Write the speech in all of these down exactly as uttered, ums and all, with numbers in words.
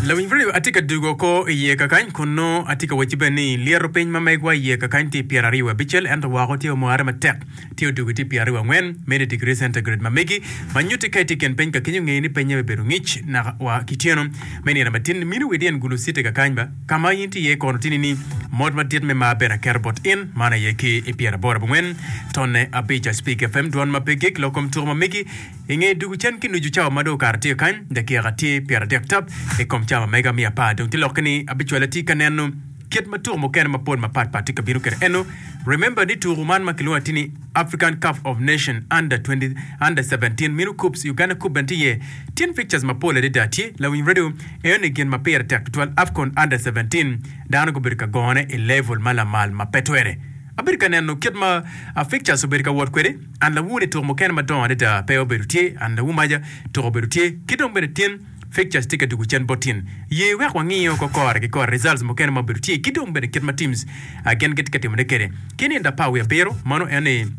Lawin video atika dugo ko iye kakany kuno atika wachibani liero peny mamegwa iye kakany ti piarariwa bichel ento wako tiyo muare matek tiyo dugo ti piarariwa ngwen many degree centigrade mamegi manyuti kai tiken peny kakinyo ngeni penye beberu ngich na wa kitieno meni na matin minu wedien gulu site kakany ba kama yinti ye kono tini ni mod matit me mabera kerbot in mana ye ki ipiara bora bungwen tonne abicha speak F M duan mapegik lokom tur mamegi inge dugo chen kinu juchawa mado karti kakany daki agati piara dektap e kom chama mega mia pa donc ti lokni habituality kanenu ket matur mo ken mapod mapat pati kabiru ker eno remember ni tour man makilwa tini African Cup of Nation under twenty under seventeen minu cups Uganda cup bantiye ten pictures mapole de dati la win radio e ne gen mapere tak twelve Afcon under seventeen dano ko birka gone e level mala mal mapetwere abirka nenu ket ma a pictures birka word kwede and la wune tour mo ken ma don de peo berutie and la wumaja tour berutie kidon berutin fixtures ticket to chen botin ye wa wangiyo ko kor ke kor results mo ken maburti kidom be ket ma teams again get ketim de kere kini nda pa we pero mano ene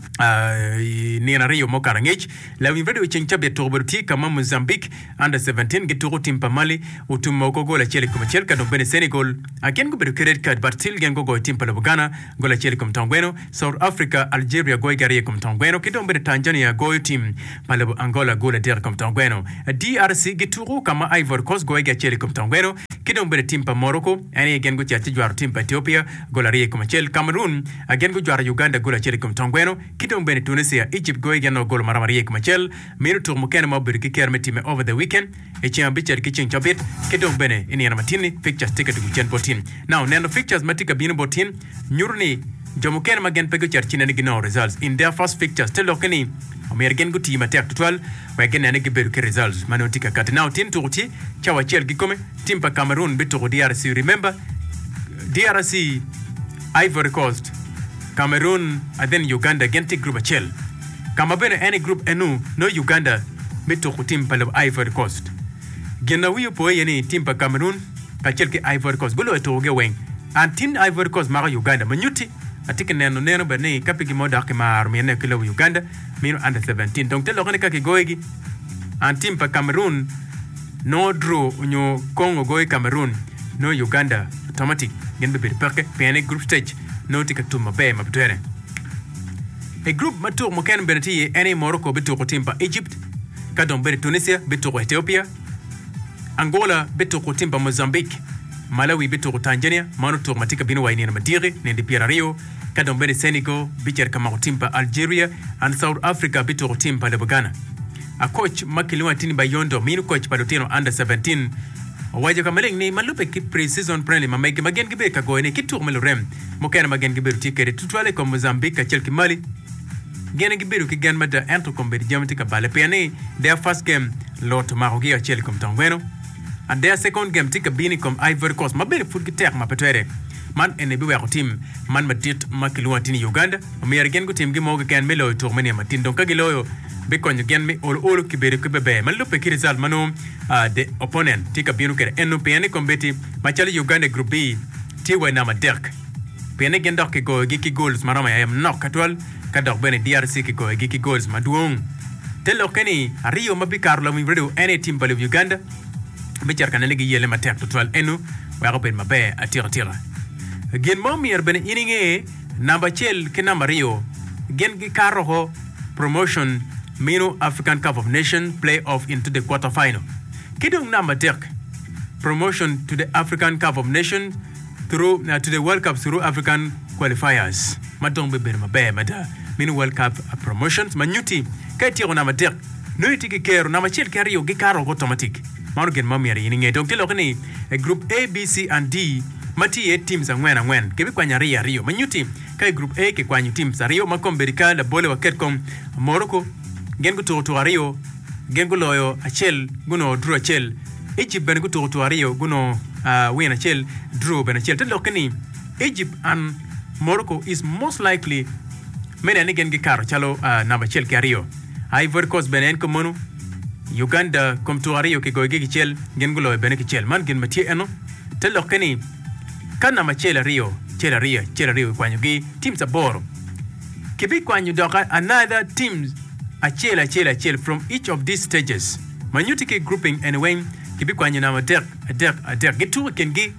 uh ni na rio mo karangech la win video chen chabe to burti kama Mozambique under seventeen get to team pa Mali utumo ko gola chele ko chel ka do ben Senegal again go be credit card but still gen go go team pa Ghana gola chele kom tangweno South Africa Algeria go gari kom tangweno kidom be Tanzania go team pa Angola gola der kom tangweno D R C get to kama Ivory Coast go ga chele kom tangweno kidom be team pa Morocco and again go chati jwar team pa Ethiopia gola rie kom chel Cameroon again go jwar Uganda gola chele kom tangweno kidom be Tunisia Egypt go ga no gol maramari kom chel minu to mo ken mo bir ki ker metime over the weekend e chiam bicher ki chin chapit kidom bene ini na matini fixtures ticket to chen botin now neno fixtures matika bino botin nyurni jomo ken magen pego cherchine ni gino results in their first fixtures te lokeni American go team attack twelve we gen ne giberu ke results manotika kat now tin tuti chawa chel gikome team pa Cameroon bitu D R C remember D R C Ivory Coast Cameroon and then Uganda gente group chel kama bene any group enu no Uganda bitu team pa Ivory Coast gena wiyo po yeni team pa Cameroon ka chel ke Ivory Coast bulo to ge wen and tin Ivory Coast mara Uganda manyuti atike neno neno bene kapigi moda ke mar mene kilo Uganda mino under seventeen donc te lokane ka ke goegi and team pa Cameroon no draw nyo Congo goe Cameroon no Uganda automatic gen be perke pene group stage no tika tuma be mabtere a group matur mo ken benati any Morocco bitu ko team pa Egypt kadon be Tunisia bitu ko Ethiopia Angola bitu ko team pa Mozambique Malawi bitu ko Tanzania manu to matika bino wa ina madiri ne di Rio kadon be Senegal bicher kama ko team pa Algeria and South Africa bitu ko team pa Ghana a coach makiliwa tini bayondo minu coach palotino under seventeen waje kamaling ni malupe ki pre-season friendly mameke magen gibe ka goene ki tour melo rem mo kana magen gibe tikere tutwale ko Mozambique ka chelki Mali gene gibe ki gan mada entre combe jamati ka bale piane their first game lot marogi a chelki kom tangweno and their second game tika bini kom Ivory Coast mabele foot ki tek mapetere man ene biwe ko team man madit makilwa tini Uganda mi gen go team gi mo gan melo tour meni matin donc kagiloyo Bekon gen me ol ol kibere kubebe malupe ki result mano uh, the opponent tika binu kere enu pene kombeti machali Uganda group B tiwa na maderk pene gen dok go giki goals marama ya nok katwal kadok bene D R C ki go giki goals maduong telo keni Rio mabikar la mi radio any team bal Uganda bichar kanene gi yele matek total enu wa ko ben mabe atira tira gen momier bene ininge namba chel ke namba Rio gen gi karo promotion Mino African Cup of Nation play-off into the quarter-final. Kidong number Dirk promotion to the African Cup of Nation through uh, to the World Cup through African qualifiers. Madong be berma be mada Mino World Cup uh, promotions manyuti kay tiro number Dirk no itiki kero na machel kario gikaro automatic. Manu gen mamiari ininge donc tilo kani a group A B C and D mati eight teams angwen angwen kebi kwa nyari Rio manyuti kay group A ke kwa teams Rio makomberika la bole wa ketkom Morocco gen go to to Rio gen go loyo achel guno draw achel Egypt ben go to to Rio guno uh, win achel draw ben achel telo kani Egypt and Morocco is most likely mena ni gen gi karo chalo uh, na achel ke Rio Ivory Coast benen ko monu Uganda kom to Rio ke go gi chel gen go loyo ben ki chel man gen matie eno telo kani kana machel Rio chela Rio chela Rio kwanyu gi teams aboro kebi kwanyu doka another teams Achel, achel, achel from each of these stages. Manutike grouping anyway, kibi kwanye na madek adek adek gitu ken gi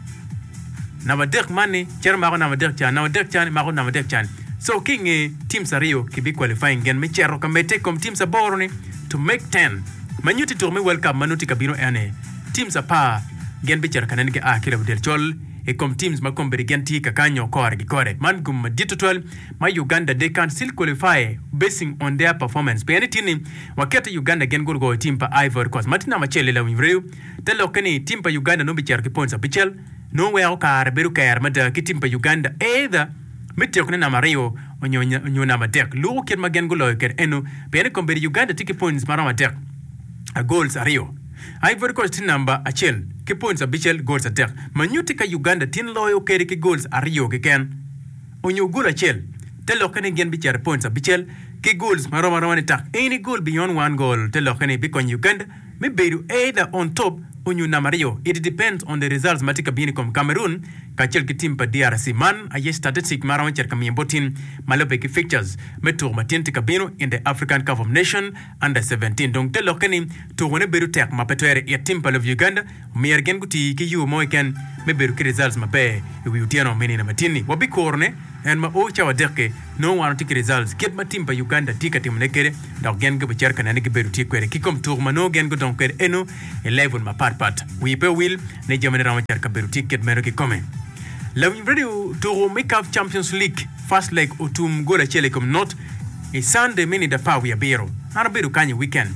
na madek mani cher ma na madek chan na madek chan ma na madek chan so king team sario kibi qualifying gen me chero kamete kom team sa boroni to make ten manyuti to me welcome manuti kabino ene team sa pa gen bi cher kanen ge a kila del chol e kom teams ma kom berigenti ka kanyo kore gi kore man gum digital ma Uganda they can still qualify basing on their performance be anything wakati Uganda gen go go team pa Ivory Coast matina machele la winreu telo kani team pa Uganda no bi cher ki points apichel no we o kar beru kar mata ki team pa Uganda either mete ko na Mario onyo onyo na matek lu ken ma gen go lo ker eno be ne kom beri Uganda tiki points mara matek a goals ario Ivory Coast number achel ke points abichel goals attack manyuti ka Uganda tin loyo kere ke goals ario ke ken onyo goal achel telo kene gen bichar points abichel ke goals maro maro ne tak any goal beyond one goal telo kene bi kon Uganda me beru either on top onyo na Mario it depends on the results matika bini kom Cameroon ka chel ke team pa D R C man aye statistic maro cher kam yembotin malobe ke fixtures me tour matin tika bino in the African Cup of Nation under seventeen donc telo kene to wona beru tek ma petere ya team pa of Uganda mer gen guti ki yu mo ken me beru ke results ma be wi utiano menina matini wabi korne en ma o chawa deke no one tik results get ma team pa Uganda tika team nekere da gen go cher kana ne ke beru tikwere ki kom tour ma no gen go donc eno e level ma part part we pe will ne jamane rawa cher ka beru ticket mero ki come la radio to make up Champions League first leg utum gola chele kom not e Sunday mini da pa we abero ana beru kanye weekend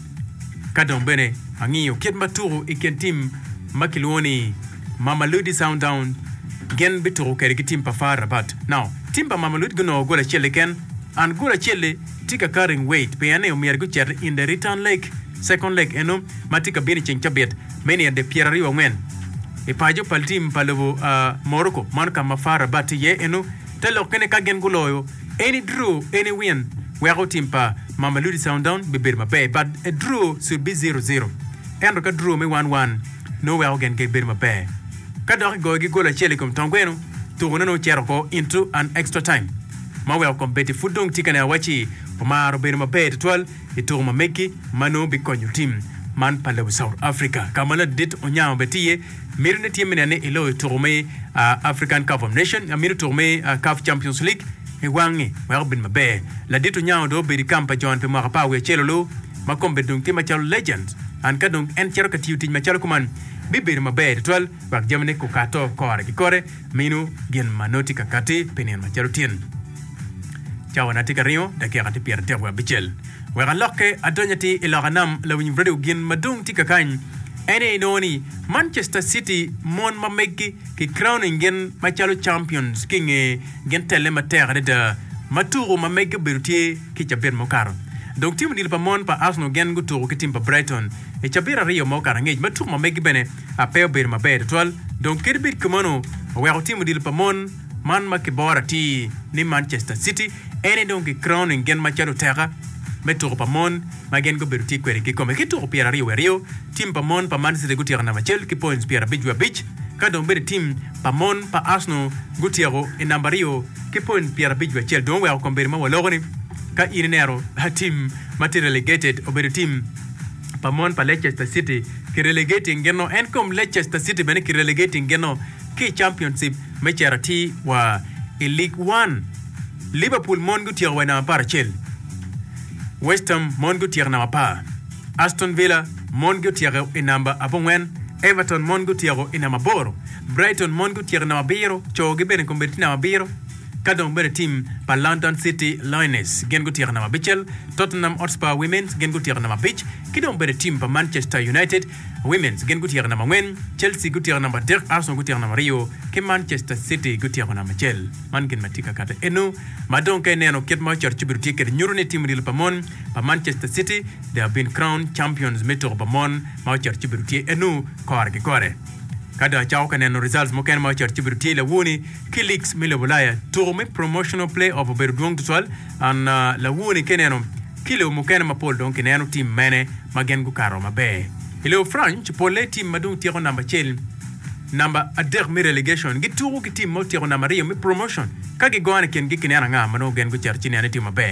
kadon bene angiyo ket maturu e ken team makiloni Mamelodi Sundowns gen bituru kere ki team pa far rabat now team pa Mamelodi gono gola chele ken and gola chele tika carrying weight pe ane umier go cher in the return leg second leg eno matika bini chencha bet many and the pierari wa men e pajo pal team palovo uh, Morocco man ka mafara bat ye eno telo kene ka gen guloyo any draw any win we are team pa Mamelodi Sundowns be bir mabe but a draw should be zero zero and ka draw me one one no we are gen get bir mabe ka do go gi gola chele kom tongweno to no chero ko into an extra time ma we are competitive footdong tikana wachi Omar bir mabe twelve e to ma meki mano be konyu team man pale South Africa kamala dit onyama betiye mirne team ne elo tourme uh, African Cup of Nation amir tourme uh, C A F Champions League e wangi wa bin mabe la dit onyama do be campa John pe ma pa we chelolo makombe dong team chal legend an ka dong en chero ka tiuti ma chal kuman bi bir mabe twelve wa jamne ko kato kore ki kore minu gen manoti kakati penen ma chalo tien ciao natika rio da ke gati pierre terwa bichel wa lokke adonyati ilaganam la win vredo gin madung tika kan ene noni Manchester City mon mameki ki crowning gen machalo champions king gen tele mater de maturo mameki bertie ki chaber mokaro donc tim dil pa mon pa Arsenal gen go turu ki tim pa Brighton e chabera rio mokaro ngej maturo mameki bene a pe ber maber tol donc kerbit kumono wa tim dil pa mon man makibora ti ni Manchester City ene donc ki crowning gen machalo terra metoro pa mon magen go beruti kwere ki come ki to piera rio rio team pa mon pa Man City go tira na machel ki points piera bijwa beach ka do bere team pa mon pa Arsenal go tiro e namba rio ki points piera bijwa chel don we ko bere ma walogoni ka inero ha team mati relegated o bere team pa mon pa Leicester City ki relegating geno en kom Leicester City bene ki relegating geno ki championship me charity wa e League one Liverpool mon go tiro na par chel West Ham mongo tierna mapa Aston Villa mongo tiero inamba abongwen Everton mongo tiero inama boro Brighton mongo tierna mabiro choge bene kombetina mabiro kadon bere team pa London City Lioness gengo tierna mabichel Tottenham Hotspur Women's gengo tierna mabich kidon bere team pa Manchester United Women's gengo tierna mangwen Chelsea go tierna mader Arsenal go tierna Rio ke Manchester City go tierna machel man gen matika kata eno madon ke neno ket ma church birti ke nyurune team dil pa mon pa Manchester City they have been crowned champions meto pa mon ma church birti eno kore ke kore kada chao kaneno results mo ken ma church birti la woni ki leaks mile bulaya tourme promotional play of berdong twelve an uh, la woni keneno kilo mo ken ma pol donc neno team mene magen gu karo mabe ile French pour les team madung tiro namba chel namba ader mi relegation gi turu ki team mo tiro namba rio mi promotion kage goane ken gi kinera nga mano gen gu church ne team mabe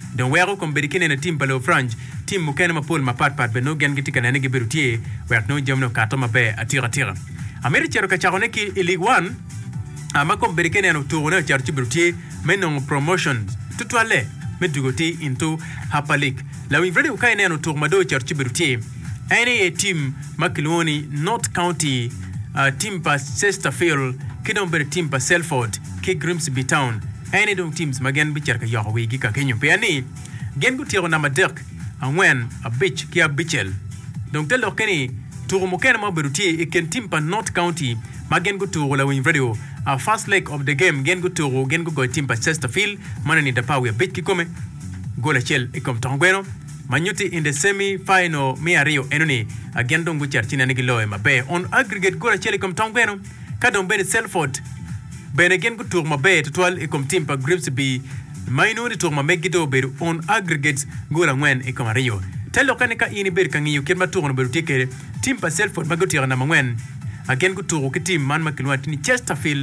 don wero kom berikine na team palo franch team mukene mapol mapat pat beno gen gitika na ngi berutie wer no jamno kato mabe atira tira ameri chero ka chagone ki League one ama kom berikine no tourne charchi berutie menon promotion tutwale medugoti into Upper League la wi vredi ukaine no tourmado charchi berutie any team Makiloni North County uh, team pa Chesterfield kidon ber team pa Selford ke Grimsby Town any dong teams magen bicher ka yo wi gika kenyo pe ani gen gu tiro na madak angwen a bitch kia bichel donc tel lokeni tour mo ken mo beruti e ken team pa North County magen gu tour la win radio a first leg of the game gen gu tour gen gu go team pa Chesterfield manani da pawe bitch ki come gola chel e kom tangweno Manyuti in the semi-final Miario enoni again dongu charchina nigilo mabe on aggregate gola chele kom tangweno kadon ben Selford ben again go tour mabe total e kom timpa Grimsby minori tour mamegido be on aggregate gola ngwen e kom Rio telo kanika ini ber kan yu kirma tour no beru tikere timpa Selford magotira na ngwen again go tour ke team man makilwati ni Chesterfield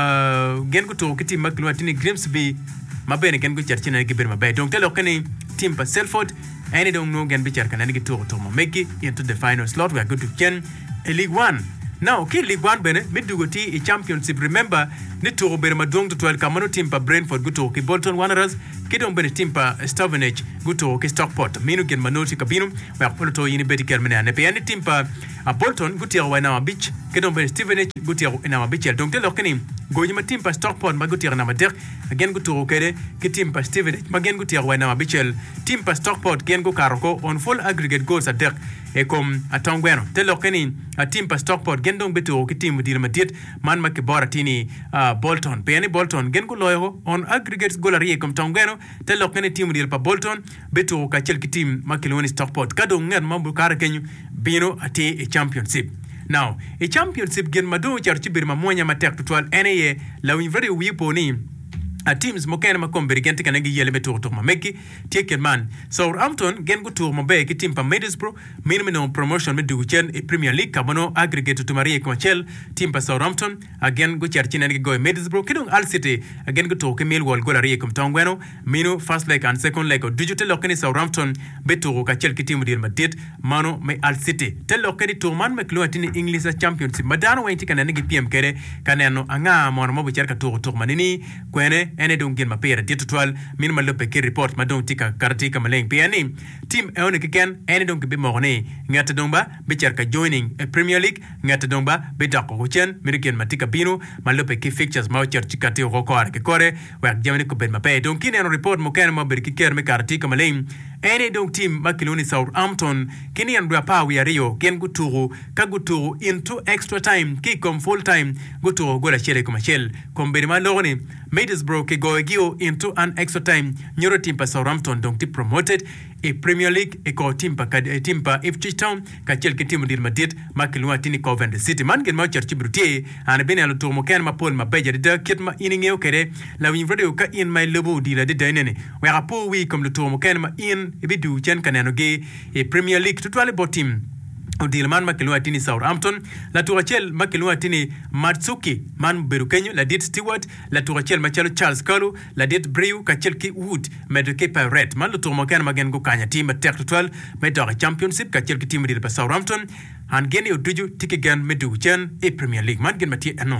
uh again go tour ke team makilwati ni Grimsby mabe again go charchina nigibir mabe donc telo kani timpa Selford and they don't know again bichar kan ngi tour to make it into the final slot we are going to ken a League one now ki League one bene midugoti a championship remember ni tour ber madong to twelve kamano team pa Brentford guto ki Bolton Wanderers kidon bene team pa Stevenage guto ki Stockport minu gen manoti kabino we are to yini beti kermena ne pe ani team pa a Bolton guto wa na beach kidon bene Stevenage guto na beach donc telo keni goyi ma team pa Stockport ma guto na mader again guto kede ki team pa Stevenage magen guto wa na beach team pa Stockport gen go karoko on full aggregate goals at der e kom atangweno telo keni a team pa Stockport gen dong beto ki team dir madet man ma ke bora tini uh, Bolton pe ani Bolton gen go loyo on aggregate goal ari kom tangweno telo keni team dir pa Bolton beto ka chel ki team Makiloni Stockport kado ngen mambu kara kenyu bino ati a championship now a championship gen mado charchi bir mamonya matek tutwal N A A la win very wipo ni a teams mokene makombe rigente kanagi yele beto to mameki tieken man Southampton gen go to mabe ki team pa Middlesbrough minimum promotion me du chen e Premier League kamono aggregate to Marie Comachel team pa Southampton again go charchina ngi go Middlesbrough kidong Al City again go to ke Millwall go la rie kom tongweno mino first leg and second leg digital lokeni Southampton beto ka chel ki team dir Madrid mano me Al City tel lokeni to man me kluatini English Championship madano wenti kana ngi P M kere kaneno anga mono mo cherka to to manini kwene ene don gen mapera ditutwal min malope ke report madon tika kartika maleng piani team eone kiken ene don be morne ngata domba be cerka joining a Premier League ngata domba be dako chen miriken matika bino malope ke fixtures ma cerka kate ko ko ke kore wa jamne ko ben mape don kin ene report mo ken mo berki ker me kartika maleng ene don team Makiloni Southampton kini en pa wi Rio gen guturu ka guturu into extra time ki kom full time guturu gola chere ko machel kombe ma lorni Middlesbrough ke go gio into an extra time Neuro team pa Southampton donc ti promoted e Premier League e ko team pa e team pa Ipswich Town ka chel ke team dir Madrid Makiloni tini Coventry City man gen ma cherchi brutie an bene alo tour mo ken ma pol ma beje de kit ma iningeo kede la win radio ka in my lobo di la de denene we rapo wi comme le tour mo ken ma in e bidu chen kanano ge e Premier League to twale bo team Dilman Makiloni tini Southampton la Tourachel Makiloni tini Matsuki man Berukenyo la dit Stewart la Tourachel Machelo Charles Kalu la dit Brew Kachelki Wood Medke Pirate man lo tourmokan magen go kanya team tek twelve medor championship Kachelki team dir pa Southampton han geni oduju tikigan medu chen e Premier League man gen mati ano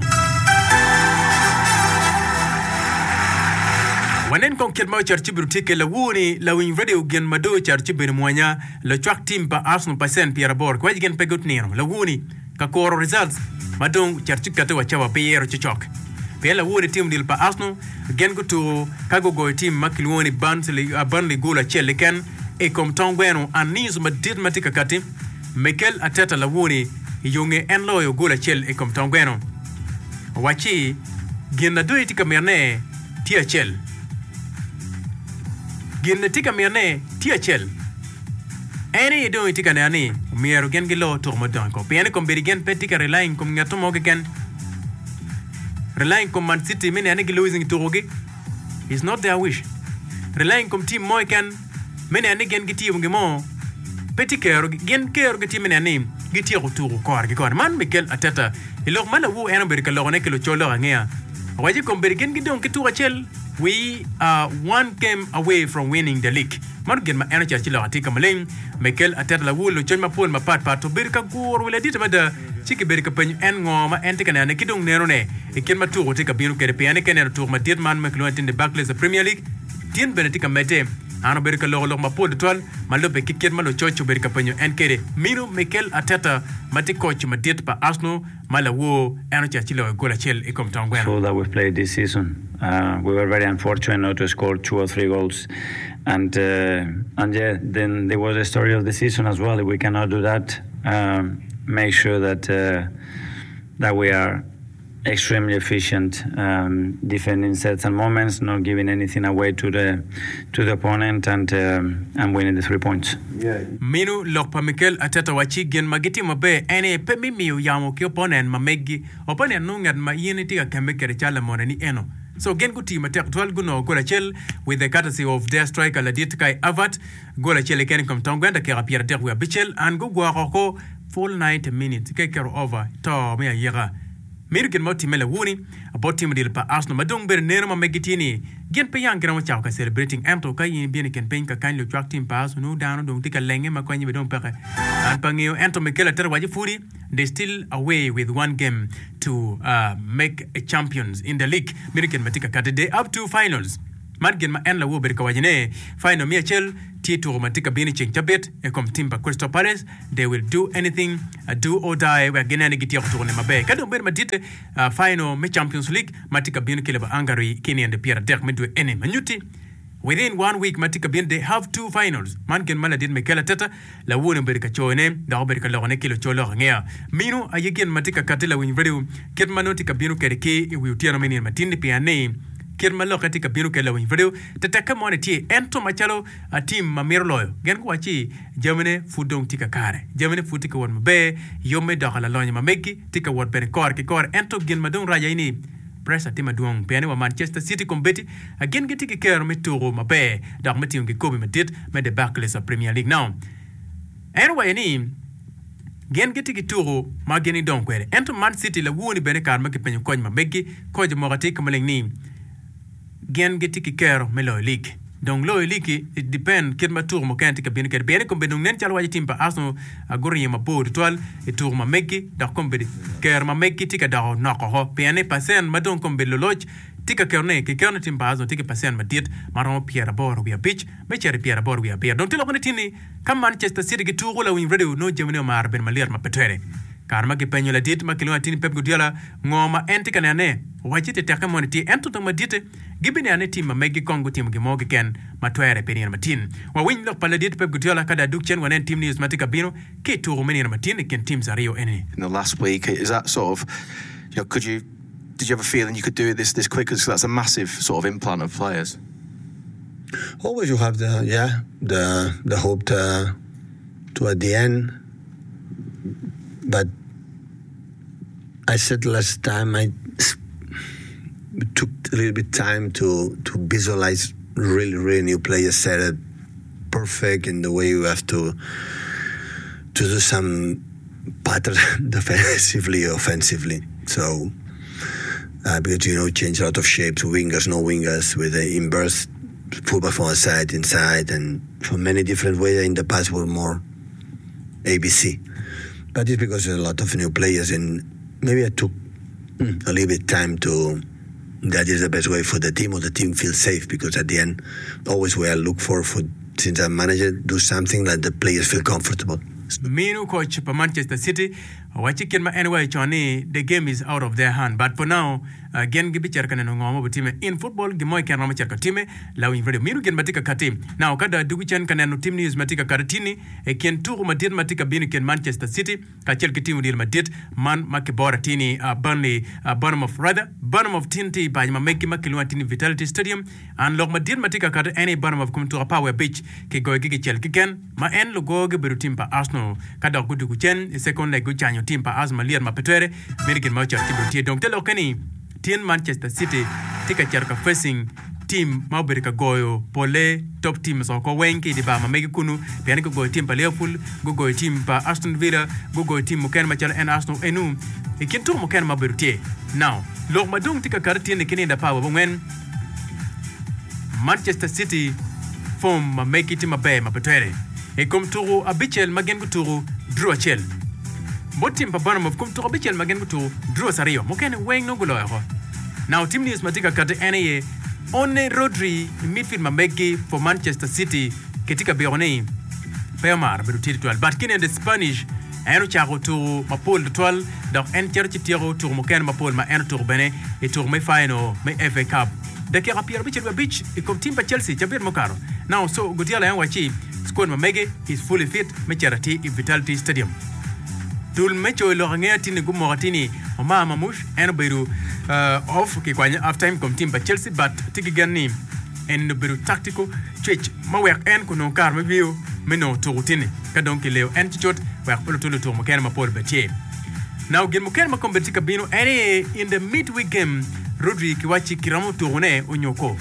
wanen kon kelma charchi brutike la woni la win radio gen mado charchi ben moanya la chak team pa Arsenal pa sen Pierre Bor ko gen pegot nero la woni ka koro results madon charchi kate wa chawa Pierre chichok pe la woni team dil pa Arsenal gen go to kago go team Makiloni Barnsley Burnley gola chele ken e kom tongweno anis madid matika kati Mikel Arteta la woni yonge en loyo gola chele e kom tongweno wachi gen na do itika merne tia chel gen tika merne tia chel ene do tika nani miero gen gilo to modan ko piane kom berigen petika relying kom ngato mo gen relying kom Man City men ene gilo losing to roge is not their wish relying kom team mo ken men ene gen giti ngemo petika gen kero giti men ene giti ko to ko ar ko man Mikel Arteta ilo mala wo ene berika lo ne kilo cholo ngea waji komberi gen gidon kitu achel we are one game away from winning the league mar gen ma eno church la atika malen Mikel Arteta la wulo chon ma pol ma pat pat to ber ka gor wala dit ma da chiki ber ka pen en ngoma en tika ne kidong nero ne e ken ma tu tika binu kere pe ane ken tu ma dit man ma kluantin de Barclays Premier League tien benetika mete ano ber ka lo lo ma pol tol ma lo be kiket ma lo chocho ber ka penyo en kere minu Mikel Arteta mati coach ma dit pa Arsenal mala wo eno church la gola chel e kom tangwen so that we played this season uh, we were very unfortunate not to score two or three goals and uh, and yeah then there was a story of the season as well. If we cannot do that, um, make sure that uh, that we are extremely efficient, um, defending certain moments, not giving anything away to the to the opponent, and um, and winning the three points. Yeah. Minu lokpa Mikel Arteta wachi gen magiti mabe ene pe mimi yamo ki opponent mamegi opponent nungat ma yiniti ka kembe kere chala monani eno. So gen guti matek twelve guno gola chel with the courtesy of their striker Ladit Kai Avat gola chel ken kom tongwenda kera Pierre Derwa Bichel and go gwa ko full ninety minutes ke kero over to me yega Mirgen moti mela wuni about team deal pa Arsenal madong ber nero ma megitini gen pe yang gran chao ka celebrating anto ka yin bien ken pen ka kan lo track team pass no down dong tika lenge ma ko nyi be don pere an pangio anto Mikel Arteta waji furi they still away with one game to uh, make a champions in the league Mirgen matika katade up to finals Margen ma en la wo ber ka wajine final Michel Tito matika bini ching chabet e kom timba Crystal Palace they will do anything uh, do or die we gena ne giti tourne mabe kado ber madite uh, final me Champions League matika bini keleba Hungary Kenya and Pierre Derk medwe ene manyuti within one week matika bini they have two finals Margen maladin Mikel Arteta la wo ne ber ka chone da ber ka lo ne kilo cholo ngea minu ayegen matika katela win video ket manotika binu kereke e wi utiano meni matindi piane kirma lo katika biru kela win video tataka mone ti ento machalo a team mamiro loyo gen ko achi Germany fudong tika kare Germany futika won mabe yome dakala lonya mameki tika won ben kor ki kor ento gen madong raja ini pressa tima duong piane wa Manchester City kombeti again getiki kero meturo mabe dak meti ngi kobi medit me de Barclays Premier League now anyway ni gen getiki turo ma geni don kwere ento Man City la woni ben kar ma ke penyo koñ mameki ko je mo gati kamaleng ni gen getiki kero melo league donc lo league it depend kid ma tour mo kanti ka bien ker bien ko benung nen chalwa yitim pa Arsenal agori ma po toile et tour ma meki da kombe ker ma meki tika da no ko bien pasen ma don kombe lo lodge tika kerne ke kerne tim pa Arsenal tika pasen ma dit maron Pierre Bor we a bitch me chere Pierre Bor we a beer don't tell ko tini kam Manchester City ke tour la win radio no Germany ma arben ma ler ma petere karma ke penyo la dit ma kilo atini Pep Guardiola ngoma entika ne wajite taka moniti ento to madite gibini ane team ma megi kongo team ge moge ken matwere penir matin wa win lok paladit Pep Guardiola kada dukchen wanen team news matika bino ke turo menir matin ken team Zario ene in the last week is that sort of you know could you did you have a feeling you could do it this this quick because that's a massive sort of implant of players always you have the yeah the the hope to to at the end but I said last time I it took a little bit time to to visualize really really new players set it perfect in the way you have to to do some pattern defensively offensively so uh, because you know change a lot of shapes wingers no wingers with the inverse football from outside inside and from many different ways in the past were more A B C but it's because there's a lot of new players and maybe I took mm, a little bit time to that is the best way for the team or the team feels safe because at the end always where I look for for since I'm manager do something that the players feel comfortable. Minu coach for Manchester City wachikin ma anyway choni the game is out of their hand but for now again gibi charkana no ngomo butime in football gimo kan rama charka time la win video minu gen matika katim now kada dugu chen kana no team news matika karatini e ken tour madid matika bin ken Manchester City ka chel team deal madid man make boratini uh, Burnley uh, bottom of rather bottom of tinti ba ma make makilwatini Vitality Stadium and log madid matika kada any bottom of come to a Power Beach ke go gi chel ken ma en logo ge beru team pa Arsenal kada gudu ku chen second leg gu chanyo team pa Arsenal lier ma petere mergen ma charti brutie donc telo kani tien Manchester City tika charka facing team ma obedo ka goyo pole top teams oko wenki di ba ma megi kunu piani ko goyo team pa Liverpool go goyo team pa Aston Villa go goyo team moken ma chala en Arsenal enu e kinto moken ma obedo tie now lo ma dung tika karti ne kini da pa bo ngwen Manchester City form ma make it ma be ma betere e kom turu abichel magen ko turu draw chel botim pa banam of kom turu abichel magen ko turu draw sario moken weng no gulo ho now team news matika karte N A A One Rodri midfield mamegi for Manchester City ketika Bione Pemar beruti twelve but kine the Spanish eno chako to mapol twelve donc en cherchi tiro tour moken mapol ma en tour bene e tour me final me F A Cup de ke rapier biche beach e comme team pa Chelsea chabir mokaro now so gutiala en wachi squad mamege is fully fit me charati e Vitality Stadium dul mecho lo ngati ni gumoratini o mama mush en beru uh, off ki kwanya half time kom team pa Chelsea but tiki ganni en beru tactical chech ma wek en ko non kar me biu me no turutini ka donc leo en chot wek polo tolo to mo ken ma pol betie now gen mo ken ma kom betika bino any in the midweek game Rodri ki wachi kiramo tourne onyoko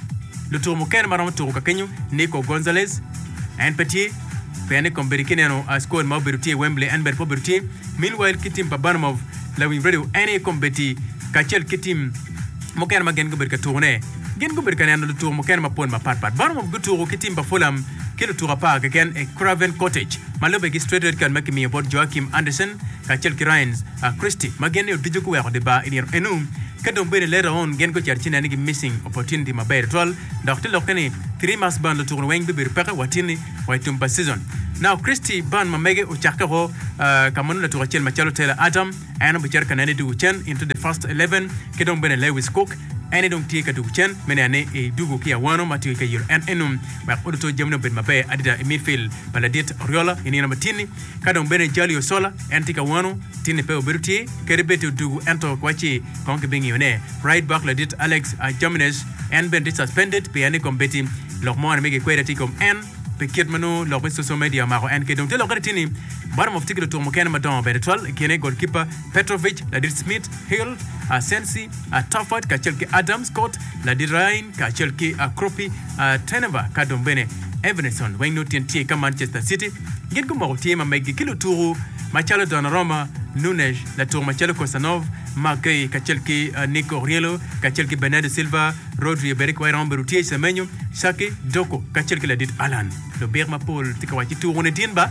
le tour mo ken ma ramo tour ka kenyu Nico Gonzalez en petit Pene kom berikineno a squad ma beruti Wembley and ber po beruti meanwhile kitim pa Bournemouth la win radio any competi kachel kitim mo ken ma gen go berka tourner gen go berka nano tour mo ken ma pon ma pat pat Bournemouth go tour kitim pa Fulham kilo tour pa again a Craven Cottage malobe gi straight red kan make me about Joachim Anderson kachel ki Rhines a Christie magen yo dijugo wa de ba inir enum kadon bere later on gen ko charchina nigi missing opportunity ma ber twelve doctor lokani three months ban le tour weng be pere watini waitum pa season now Christie ban ma mege o chaka ho kamanu le tour chel ma chalo tela Adam and be cher kanani du chen into the first eleven kedon bene Lewis Cook and don't take a du chen menane e dugo kia wano mati ka yir and enum ma odo jamno ben ma be adida midfield Paladit Oriola inina matini kadon bene Jalio Sola and tika wano tini pe oberuti kerebetu dugo ento kwachi konke bingi one right back Ladit Alex uh, Jimenez and ben suspended pe ani competi lokmo mege kweda tikom en pe kitmano lokmo social media maro en kedon te lokati tini bottom of ticket to mokena madon be twelve kene goalkeeper Petrovic Ladit Smith Hill a Sensi a Toffert kachelki Adam Scott Ladit Ryan kachelki a Kropi a Teneva kadombene Evaneson weng no T N T ka Manchester City gen ko mo tema mege kilo turu Machalo Donnarumma Nunes la tour Machalo Kosanov Marquez kachelki uh, Nico Rielo kachelki Bernardo Silva Rodri Beric Wairan Beruti Semenyo Saki Doko kachelki Ladit Alan lo Berma Paul tikawachi tour on ba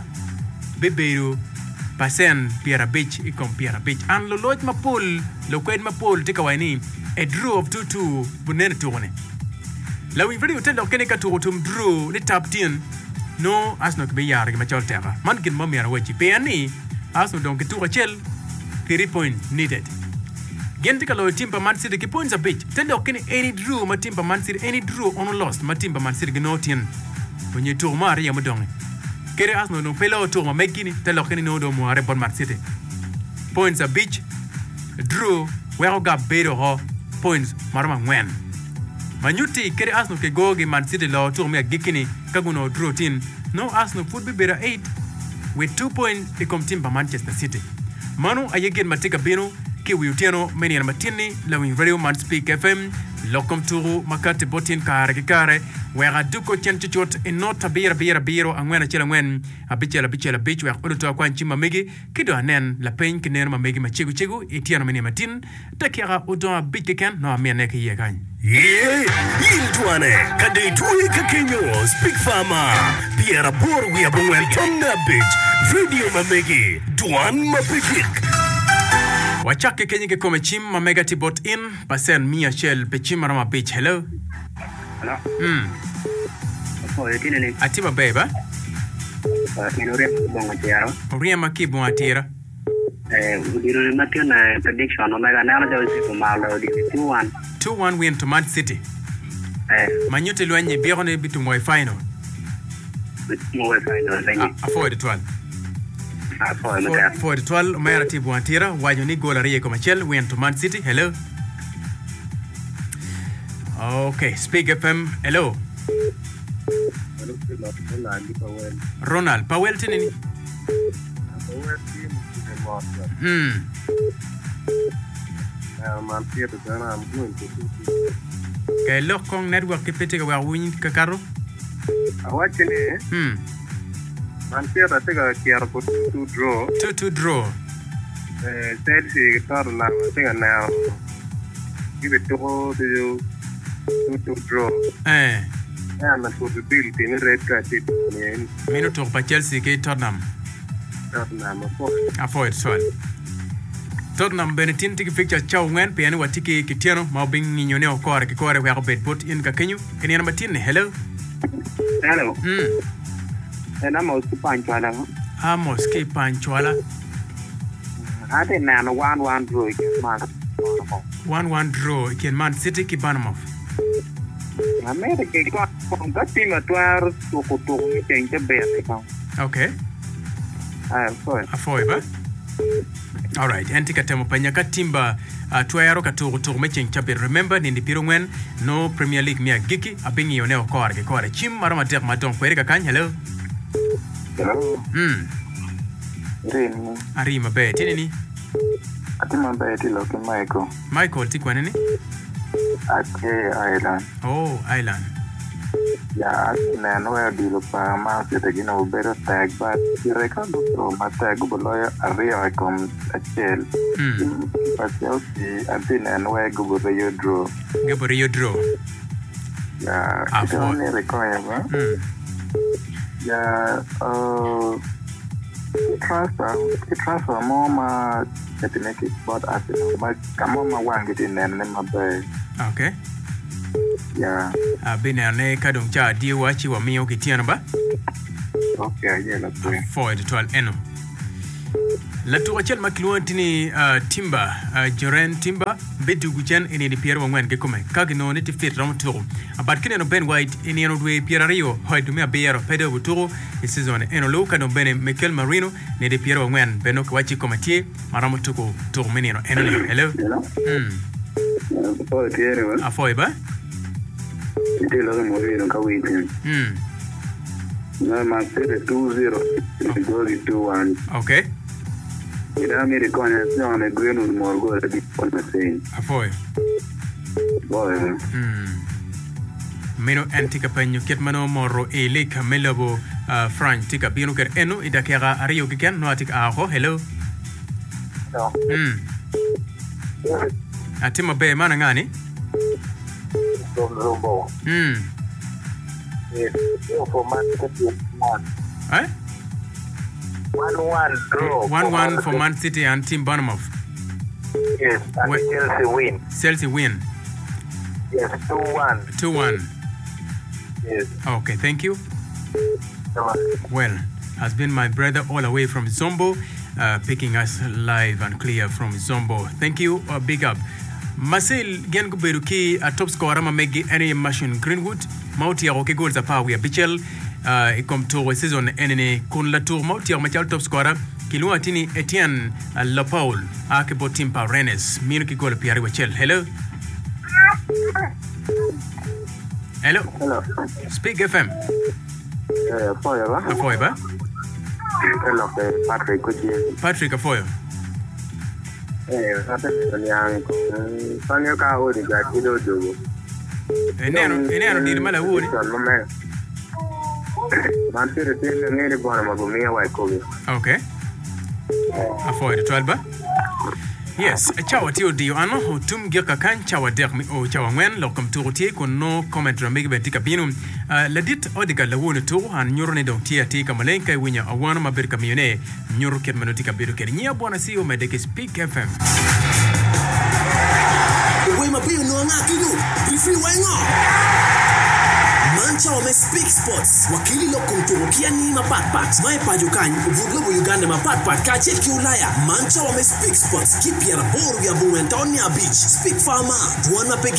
Beberu Pasen Pierre Beach e com Pierre Beach an lo loj ma Paul lo kwed ma Paul tikawani a draw of two two bunen tourne la wi video tel okene ka tour tum draw le tap ten no asno be yar ma chol terra man kin mom yar wachi pe ani asno donc tour chel three points needed gente ka lo team pa Man City ki points a beach tel okene any draw ma team pa Man City any draw on lost ma team pa Man City gnotien bonye tour mar ya modong kere asno no pelo tour ma mekini tel okene no do mo are bon Man City points a beach draw wero ga bedo ho points marama ngwen Manyuti kere asno ke gogi Man City lo tour me gikini kaguno draw tin no asno foot be better eight with two points e kom team pa Manchester City manu ayegen matika bino ki wiutiano meni na matini la win radio Man Speak F M lokom turu makate botin kare kare wera duko chenti chot e nota bira bira biro angwena chela ngwen abichela bichela bich wa odo kwa nchima megi kido anen la pen kiner ma megi machigu chigu etiano meni matin takira odo bich ken no amene ke yekan yeah yiltwane kade tuwe kakenyo Speak Farmer Pierre Borwi abongwen tonda bich radio ma megi duan mapikik Wachake kenye ke kome chim ma mega tibot in pasen Mia Shell pe chim marama beach hello hello hmm oh yetine ni atiba beba minore bonga tiaro Oriema ki bon atira eh udiro matio na prediction omega na ala jawisi kumalo di two one two one win to Man City eh Manyote luanye bione bitu mo final mo final zanyi afo twelve for, for the twelve Mayara Tibu Antira Wajo ni goal ariye komachel went to Man City hello okay Speak F M hello Ronald Powell tinini hmm Man City then I'm going to Ke lokong network ke pete ka wawin ka karo. Awache ni Hmm. Manchester tega kiara po to draw. To to draw. Eh Chelsea tar na tega na. Give it to to to draw. Eh. Yeah, na possibility ni red card it ni Minuto pa Chelsea ke Tottenham. Tottenham po. Avoid swal. Tottenham Benetin tiki fixture chow ngwen pe ani watiki kitiano ma bing ni nyone o kore ke kore wa bet bot in ka kenyu eni na matin hello. Hello. Hmm. Ena mo su panchwala. Amos ke panchwala. Ate na no one one draw man. one one draw ken Man City ki Bournemouth. America ko ko gati ma twar to ko to mi tente be ka. Okay. Ah, so. Afoy ba? All right, antika temo panyaka timba uh, tuayaro katuru turu mecheng chabe. Remember ni ndipiro ngwen no Premier League mia giki abingi yone okore ke kore chim marama tek madon kwere ka kan hello. Hello. Hmm. Rin. Ari mabe tinini. Ati mabe ti lo ke Michael. Michael ti kwanini? Ati Island. Oh, Island. Ya, na no ya di lo pa ma se te gino better tag but the record do ma tag bolo area com achel. Hmm. But Chelsea ati na no ya go yo draw. Gabo yo draw. Ya, Ah, ito for- ni record ba? Hmm. Ya, uh transfer, transfer mo ma ati make it but ati ma kamo ma wangi din na ma be. Okay. Ya, Abine ane kadong cha di wachi wa miyo kitiano ba? okay, ya la po. Foy de twelve eno. La tuwa chel makluan tini uh, Timba, uh, Joren Timba, bedu guchen ini di Pierre Wangwen ke kume. Kagi no niti fit ram turu. Abat kine no Ben White ini eno dwe Pierre Rio, hoi dume a beyero pedo buturu, i season eno lo kano bene Mikel Marino, ni di Pierre Wangwen, beno kawachi komatie, maramo tuku turu mini eno eno le. Hello? Hello. Hmm. Oh, tiere ba. Afoy ba? Ite lo mo vino ka witi. Hmm. Na ma tere two zero. Go di two one. Okay. Ida mi rikonya no me green mo go di on the same. Afoy. Boy. Hmm. Meno antika penyo ket mano moro e le kamelabo uh, French tika bino ker eno idakera ario kiken no atik aho hello. No. Hmm. Atima be mana ngani? From Rombo. Hmm. Yes. For Man City one. Eh? one one draw. one one for Man City and Team Bournemouth. Yes. And Wait. Chelsea win. Chelsea win Yes. two one. two one. Yes. Okay, thank you. So, Well, has been my brother all the way from Zombo, uh, picking us live and clear from Zombo. Thank you, uh, big up. Marcel gen kuberuki a top scorer ma megi any machine Greenwood mauti ya roke goals apa we Bichel uh, ikom to season enene kun la tour mauti ya machal top scorer kilua tini Etienne uh, Lapaul akebo timpa Rennes minu ki goal piari wachel. Hello. Hello. hello. Speak F M. Eh, Foya ba? Afoy ba? Hello, Patrick Kuchi. Patrick Afoy. Eh, sate ni yang Sonia ka ho di ga kido dogo. Eneno eneno di mala wuri. Man City tin ni ri bona ma bumi wa ko bi. Okay. Afoy de twelve ba? Yes, chawa tio dio ano tum girka kan chawa der mi o chawa ngwen lokom turu tie kon no comment ramig betika binum la dit odiga la wona turu han nyurone don tie tie kamalenka winya awana mabirka mione nyuru ket manotika biru ket nya bona si o medeke Speak F M. Uwe mapiyo no nga kidu, ifi wengo. Mancha wame Speak Sports, wakili lo kumturukia ni mapatpat. Mae pajukan, uvuglobo Uganda mapatpat, kacheki ulaya. Mancha wame Speak Sports, kipi ya raboru ya buwentoni ya beach. Speak Farmer, tuwana pegi.